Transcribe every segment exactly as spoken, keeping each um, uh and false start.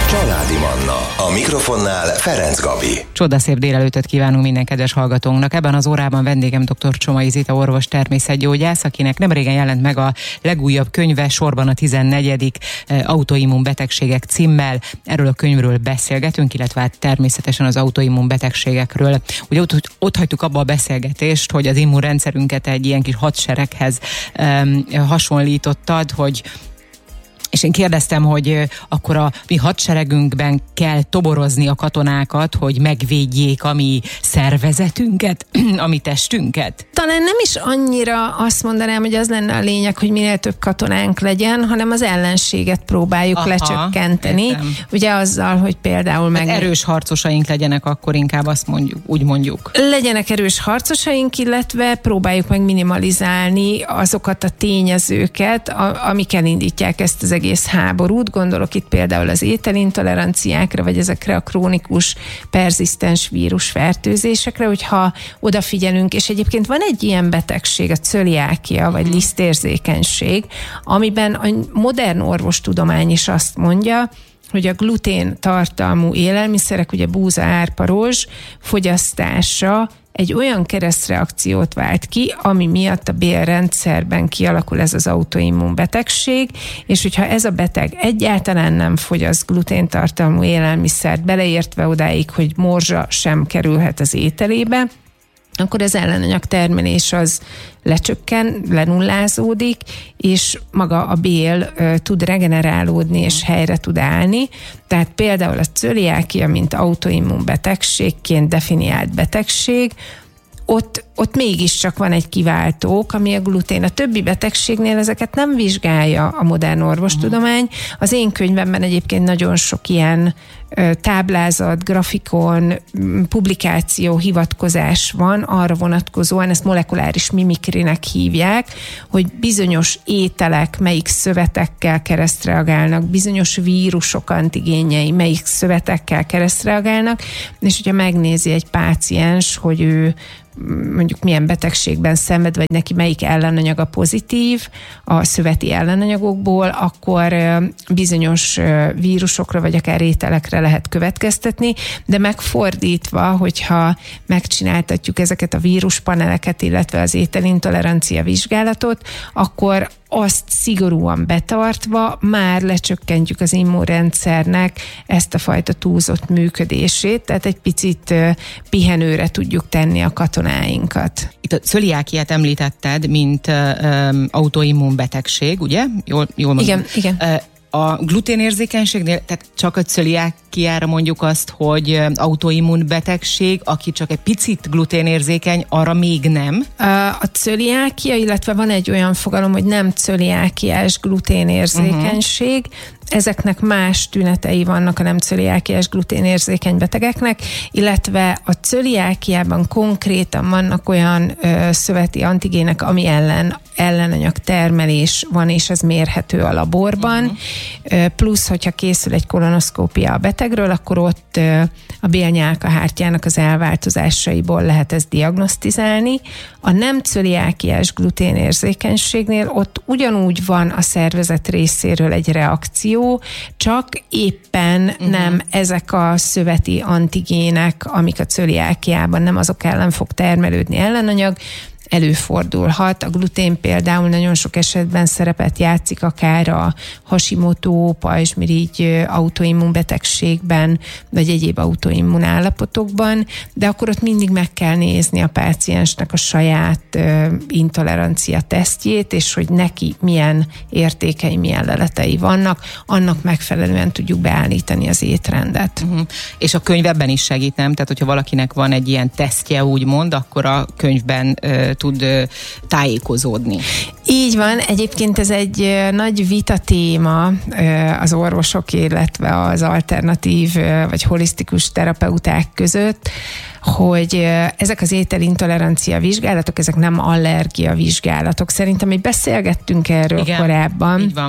Családi Manna. A mikrofonnál Ferenc Gabi. Csodaszép délelőtöt kívánunk minden kedves hallgatónknak. Ebben az órában vendégem dr. Csomai Zita orvos természetgyógyász, akinek nemrégen jelent meg a legújabb könyve, sorban a tizennegyedik autoimmun betegségek címmel. Erről a könyvről beszélgetünk, illetve hát természetesen az autoimmun betegségekről. Ugye ott, ott hagytuk abba a beszélgetést, hogy az immunrendszerünket egy ilyen kis hadsereghez um, hasonlítottad, hogy és én kérdeztem, hogy akkor a mi hadseregünkben kell toborozni a katonákat, hogy megvédjék a mi szervezetünket, a mi testünket? Talán nem is annyira azt mondanám, hogy az lenne a lényeg, hogy minél több katonánk legyen, hanem az ellenséget próbáljuk Aha, lecsökkenteni. Értem. Ugye azzal, hogy például meg... Hát erős harcosaink legyenek, akkor inkább azt mondjuk, úgy mondjuk. Legyenek erős harcosaink, illetve próbáljuk meg minimalizálni azokat a tényezőket, amik elindítják ezt az egész háborút. Gondolok itt például az ételintoleranciákra, vagy ezekre a krónikus, perzisztens vírusfertőzésekre, hogyha odafigyelünk, és egyébként van egy ilyen betegség, a cöliákia, vagy lisztérzékenység, amiben a modern orvostudomány is azt mondja, hogy a glutén tartalmú élelmiszerek, ugye búza, árpa, rozs fogyasztása egy olyan keresztreakciót vált ki, ami miatt a bélrendszerben kialakul ez az autoimmun betegség, és hogyha ez a beteg egyáltalán nem fogyaszt gluténtartalmú élelmiszert, beleértve odáig, hogy morzsa sem kerülhet az ételébe, akkor az ellenanyag termelés az lecsökken, lenullázódik, és maga a bél ö, tud regenerálódni, és helyre tud állni. Tehát például a cöliákia, mint autoimmun betegségként definiált betegség, ott, ott mégiscsak van egy kiváltók, ami a glutén. A többi betegségnél ezeket nem vizsgálja a modern orvostudomány. Az én könyvemben egyébként nagyon sok ilyen ö, táblázat, grafikon, publikáció, hivatkozás van arra vonatkozóan, ezt molekuláris mimikrinek hívják, hogy bizonyos ételek melyik szövetekkel keresztreagálnak, bizonyos vírusok antigénjei melyik szövetekkel keresztreagálnak, és hogyha megnézi egy páciens, hogy ő mondjuk milyen betegségben szenved, vagy neki melyik ellenanyaga pozitív a szöveti ellenanyagokból, akkor bizonyos vírusokra, vagy akár ételekre lehet következtetni, de megfordítva, hogyha megcsináltatjuk ezeket a víruspaneleket, illetve az ételintolerancia vizsgálatot, akkor azt szigorúan betartva már lecsökkentjük az immunrendszernek ezt a fajta túlzott működését, tehát egy picit pihenőre tudjuk tenni a katonáinkat. Itt a cöliákiát említetted, mint um, autoimmun betegség, ugye? Jól, jól mondom. Igen, igen. Uh, A gluténérzékenységnél, tehát csak a cöliákiára mondjuk azt, hogy autoimmun betegség, aki csak egy picit gluténérzékeny, arra még nem? A cöliákia, illetve van egy olyan fogalom, hogy nem cöliákiás gluténérzékenység, uh-huh. Ezeknek más tünetei vannak a nem cöliákiás gluténérzékeny betegeknek, illetve a cöliákiában konkrétan vannak olyan ö, szöveti antigének, ami ellen ellenanyag termelés van, és ez mérhető a laborban. Uh-huh. Plusz, hogyha készül egy kolonoszkópia a betegről, akkor ott ö, a bélnyálkahártyának az elváltozásaiból lehet ezt diagnosztizálni. A nem cöliákiás gluténérzékenységnél ott ugyanúgy van a szervezet részéről egy reakció, csak éppen uh-huh. nem ezek a szöveti antigének, amik a cöliákiában, nem azok ellen fog termelődni ellenanyag, előfordulhat. A glutén például nagyon sok esetben szerepet játszik akár a Hashimoto, pajzsmirigy autoimmun betegségben, vagy egyéb autoimmun állapotokban, de akkor ott mindig meg kell nézni a páciensnek a saját uh, intolerancia tesztjét, és hogy neki milyen értékei, milyen leletei vannak, annak megfelelően tudjuk beállítani az étrendet. Uh-huh. És a könyvben is segít, nem? Tehát, hogyha valakinek van egy ilyen tesztje, úgymond, akkor a könyvben uh, tud tájékozódni. Így van, egyébként ez egy nagy vita téma az orvosok, illetve az alternatív vagy holisztikus terapeuták között, hogy ezek az ételintolerancia vizsgálatok, ezek nem allergia vizsgálatok. Szerintem mi beszélgettünk erről Igen, korábban. Így van.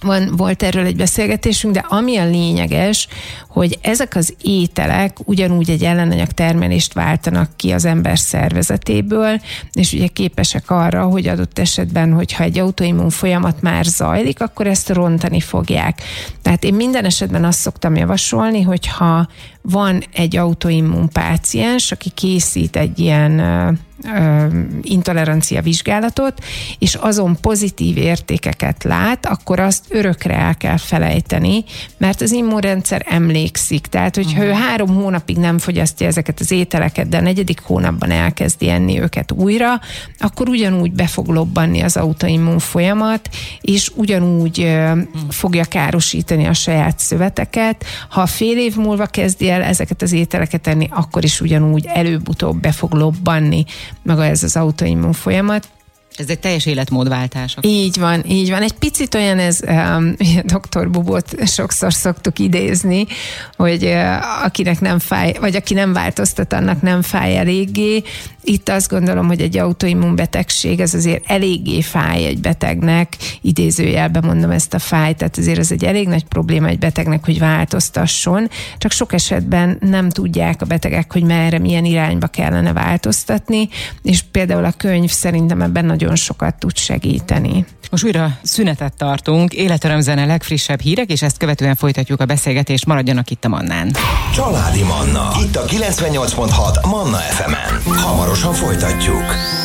Van, volt erről egy beszélgetésünk, de ami a lényeges, hogy ezek az ételek ugyanúgy egy ellenanyag termelést váltanak ki az ember szervezetéből, és ugye képesek arra, hogy adott esetben, hogyha egy autoimmun folyamat már zajlik, akkor ezt rontani fogják. Tehát én minden esetben azt szoktam javasolni, hogyha van egy autoimmun páciens, aki készít egy ilyen ö, ö, intolerancia vizsgálatot, és azon pozitív értékeket lát, akkor azt örökre el kell felejteni, mert az immunrendszer emlékszik. Tehát, hogyha uh-huh. ő három hónapig nem fogyasztja ezeket az ételeket, de a negyedik hónapban elkezdi enni őket újra, akkor ugyanúgy be fog lobbanni az autoimmun folyamat, és ugyanúgy ö, uh-huh. fogja károsítani a saját szöveteket. Ha fél év múlva kezdi el ezeket az ételeket enni, akkor is ugyanúgy előbb-utóbb be fog lobbanni maga ez az autoimmun folyamat. Ez egy teljes életmódváltás. Így van, így van. Egy picit olyan ez, um, doktor Bubót sokszor szoktuk idézni, hogy uh, akinek nem fáj, vagy aki nem változtat, annak nem fáj eléggé. Itt azt gondolom, hogy egy autoimmun betegség, ez azért eléggé fáj egy betegnek, idézőjelben mondom ezt a fájt, tehát azért ez egy elég nagy probléma egy betegnek, hogy változtasson, csak sok esetben nem tudják a betegek, hogy merre, milyen irányba kellene változtatni, és például a könyv szerintem ebben nagyon sokat tud segíteni. Most újra szünetet tartunk, életörömzene legfrissebb hírek, és ezt követően folytatjuk a beszélgetést, maradjanak itt a Mannán. Családi Manna, itt a kilencvennyolc pont hat Manna ef emen. Hamarosan folytatjuk.